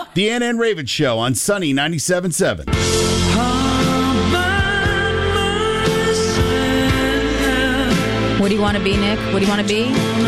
The Ann and Raven Show on Sunny 97.7. What do you want to be, Nick? What do you want to be?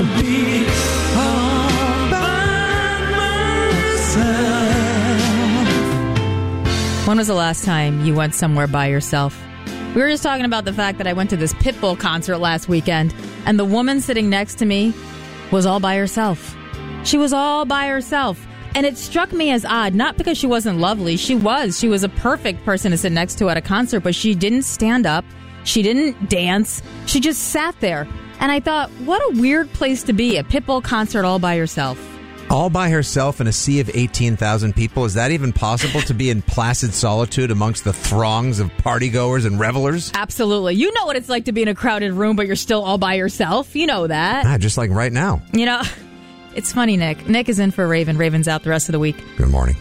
When was the last time you went somewhere by yourself? We were just talking about the fact that I went to this Pitbull concert last weekend, and the woman sitting next to me was all by herself. She was all by herself. And it struck me as odd, not because she wasn't lovely. She was. She was a perfect person to sit next to at a concert, but she didn't stand up. She didn't dance. She just sat there. And I thought, what a weird place to be, a Pitbull concert all by yourself. All by herself in a sea of 18,000 people? Is that even possible, to be in placid solitude amongst the throngs of partygoers and revelers? Absolutely. You know what it's like to be in a crowded room, but you're still all by yourself. You know that. Just like right now. You know, it's funny, Nick. Nick is in for Raven. Raven's out the rest of the week. Good morning.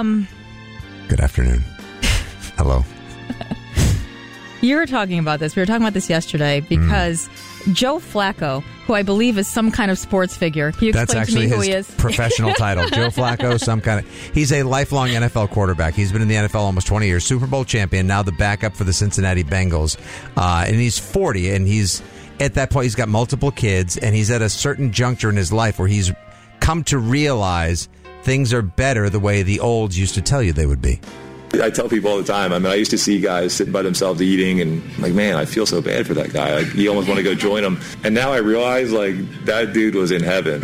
Good afternoon. Hello. You were talking about this. We were talking about this yesterday because Joe Flacco, who I believe is some kind of sports figure. Can you explain to me who he is? That's actually his professional title. Joe Flacco, he's a lifelong NFL quarterback. He's been in the NFL almost 20 years. Super Bowl champion, now the backup for the Cincinnati Bengals. And he's 40, and he's at that point, he's got multiple kids, and he's at a certain juncture in his life where he's come to realize things are better the way the olds used to tell you they would be. I tell people all the time, I used to see guys sitting by themselves eating, and like, man, I feel so bad for that guy. Like, you almost want to go join him. And now I realize, like, that dude was in heaven.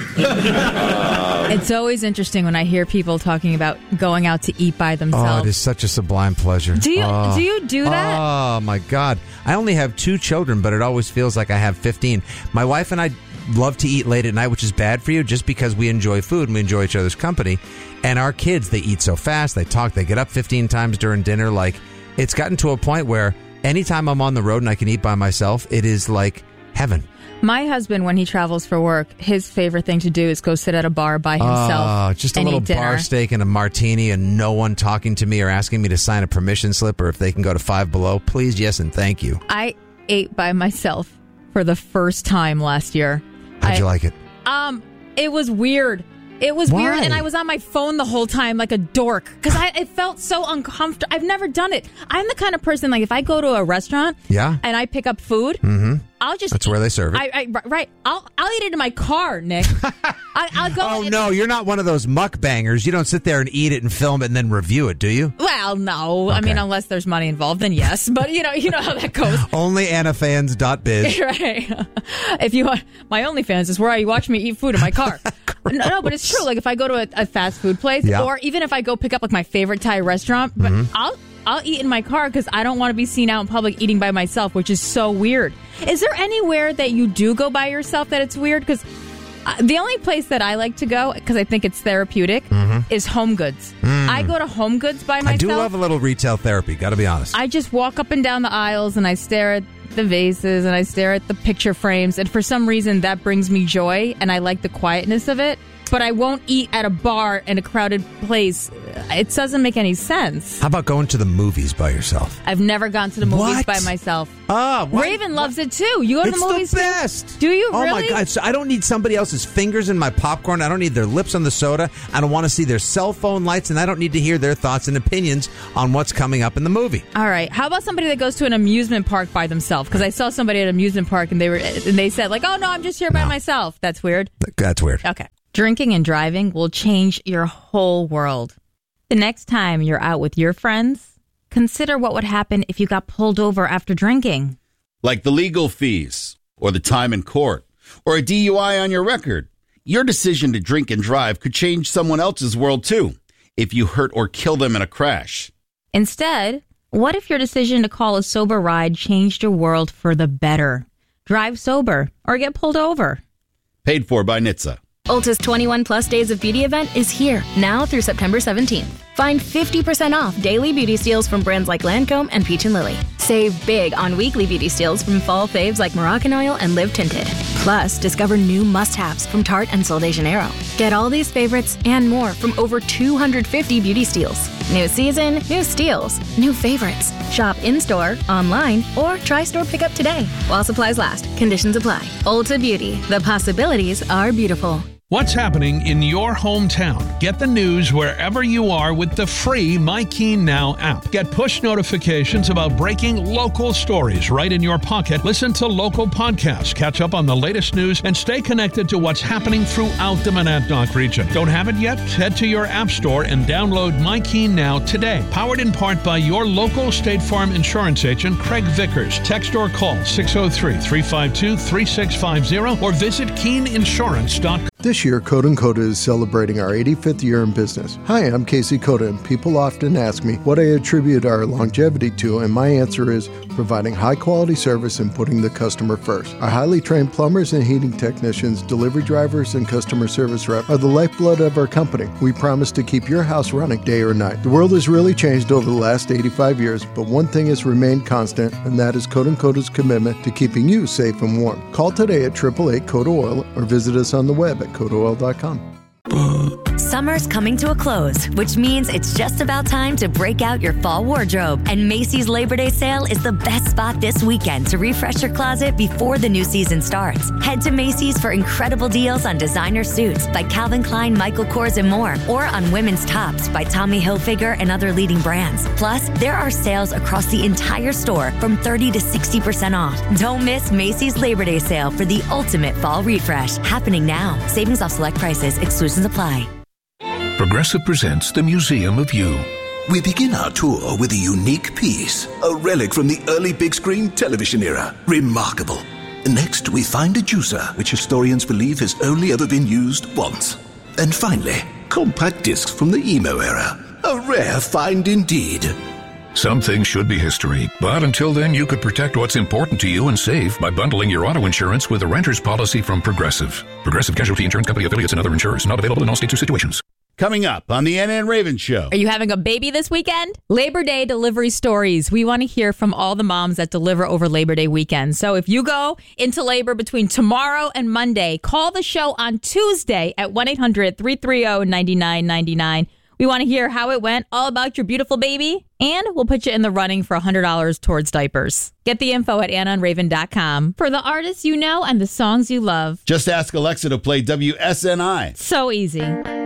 It's always interesting when I hear people talking about going out to eat by themselves. Oh, it is such a sublime pleasure. Do you do that? Oh, my God. I only have 2 children, but it always feels like I have 15. My wife and I love to eat late at night, which is bad for you, just because we enjoy food and we enjoy each other's company. And our kids, they eat so fast, they talk, they get up 15 times during dinner. Like, it's gotten to a point where anytime I'm on the road and I can eat by myself, it is like heaven. My husband, when he travels for work, his favorite thing to do is go sit at a bar by himself. Just a little bar steak and a martini and no one talking to me or asking me to sign a permission slip or if they can go to Five Below. Please, yes, and thank you. I ate by myself for the first time last year. How'd you like it? It was weird. It was Why? weird, and I was on my phone the whole time like a dork because it felt so uncomfortable. I've never done it. I'm the kind of person, like, if I go to a restaurant and I pick up food, I'll just That's where they serve it. Right. I'll eat it in my car, Nick. I'll go. Oh, no, you're not one of those mukbangers. You don't sit there and eat it and film it and then review it, do you? Well, no. Okay. I mean, unless there's money involved, then yes. But you know how that goes. Only AnnaFans.biz. Right. If you want, my OnlyFans is where you watch me eat food in my car. No, but it's true. Like, if I go to a fast food place, or even if I go pick up like my favorite Thai restaurant, but I'll eat in my car because I don't want to be seen out in public eating by myself, which is so weird. Is there anywhere that you do go by yourself that it's weird? Because the only place that I like to go, because I think it's therapeutic, is Home Goods. I go to Home Goods by myself. I do love a little retail therapy, got to be honest. I just walk up and down the aisles and I stare at the vases and I stare at the picture frames, and for some reason that brings me joy and I like the quietness of it. But I won't eat at a bar in a crowded place. It doesn't make any sense. How about going to the movies by yourself? I've never gone to the movies by myself. Raven loves it too. You go to the movies too? It's the best. Do you really? Oh my God. So I don't need somebody else's fingers in my popcorn. I don't need their lips on the soda. I don't want to see their cell phone lights, and I don't need to hear their thoughts and opinions on what's coming up in the movie. All right. How about somebody that goes to an amusement park by themselves? Because I saw somebody at an amusement park and they said, like, oh no, I'm just here by myself. That's weird. That's weird. Okay. Drinking and driving will change your whole world. The next time you're out with your friends, consider what would happen if you got pulled over after drinking. Like the legal fees, or the time in court, or a DUI on your record. Your decision to drink and drive could change someone else's world too, if you hurt or kill them in a crash. Instead, what if your decision to call a sober ride changed your world for the better? Drive sober or get pulled over. Paid for by NHTSA. Ulta's 21 Plus Days of Beauty event is here, now through September 17th. Find 50% off daily beauty steals from brands like Lancome and Peach & Lily. Save big on weekly beauty steals from fall faves like Moroccan Oil and Live Tinted. Plus, discover new must-haves from Tarte and Sol de Janeiro. Get all these favorites and more from over 250 beauty steals. New season, new steals, new favorites. Shop in-store, online, or try store pickup today. While supplies last, conditions apply. Ulta Beauty, the possibilities are beautiful. What's happening in your hometown? Get the news wherever you are with the free My Keene Now app. Get push notifications about breaking local stories right in your pocket. Listen to local podcasts, catch up on the latest news, and stay connected to what's happening throughout the Monadnock region. Don't have it yet? Head to your app store and download My Keene Now today. Powered in part by your local State Farm insurance agent, Craig Vickers. Text or call 603-352-3650 or visit KeeneInsurance.com. This year, Coda & Coda is celebrating our 85th year in business. Hi, I'm Casey Coda, and people often ask me what I attribute our longevity to, and my answer is providing high-quality service and putting the customer first. Our highly trained plumbers and heating technicians, delivery drivers, and customer service rep are the lifeblood of our company. We promise to keep your house running day or night. The world has really changed over the last 85 years, but one thing has remained constant, and that is Coda & Coda's commitment to keeping you safe and warm. Call today at 888-CODA-OIL or visit us on the web at CODAOil.com. Summer's coming to a close, which means it's just about time to break out your fall wardrobe. And Macy's Labor Day sale is the best spot this weekend to refresh your closet before the new season starts. Head to Macy's for incredible deals on designer suits by Calvin Klein, Michael Kors, and more, or on women's tops by Tommy Hilfiger and other leading brands. Plus, there are sales across the entire store from 30 to 60% off. Don't miss Macy's Labor Day sale for the ultimate fall refresh, happening now. Savings off select prices, exclusions apply. Progressive presents the Museum of You. We begin our tour with a unique piece, a relic from the early big screen television era. Remarkable. Next, we find a juicer, which historians believe has only ever been used once. And finally, compact discs from the emo era. A rare find indeed. Some things should be history, but until then, you could protect what's important to you and save by bundling your auto insurance with a renter's policy from Progressive. Progressive Casualty Insurance Company affiliates and other insurers. Not available in all states or situations. Coming up on the NN Raven Show. Are you having a baby this weekend? Labor Day delivery stories. We want to hear from all the moms that deliver over Labor Day weekend. So if you go into labor between tomorrow and Monday, call the show on Tuesday at 1-800-330-9999. We want to hear how it went, all about your beautiful baby, and we'll put you in the running for $100 towards diapers. Get the info at AnnOnRaven.com for the artists you know and the songs you love. Just ask Alexa to play WSNI. So easy.